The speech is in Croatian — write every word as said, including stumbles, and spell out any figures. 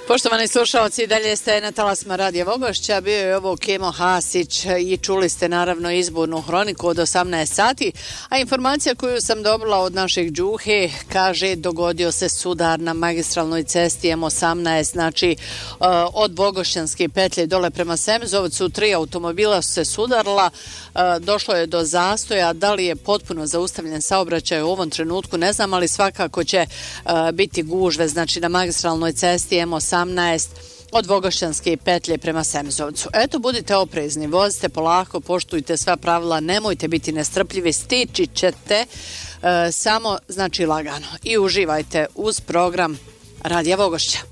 Poštovani slušalci, dalje ste na talasima Radija Vogošća, bio je ovo Kemo Hasić i čuli ste naravno izbornu hroniku od osamnaest sati, a informacija koju sam dobila od našeg Đuhe kaže dogodio se sudar na magistralnoj cesti M osamnaest, znači uh, od Vogošćanske petlje dole prema Semzovcu, tri automobila su se sudarila, uh, došlo je do zastoja, da li je potpuno zaustavljen saobraćaj u ovom trenutku ne znam, ali svakako će uh, biti gužve, znači na magistralnoj cesti M osamnaest od Vogošćanske petlje prema Semzovcu. Eto, budite oprezni, vozite polako, poštujte sva pravila, nemojte biti nestrpljivi, stići ćete e, samo, znači, lagano. I uživajte uz program Radija Vogošća.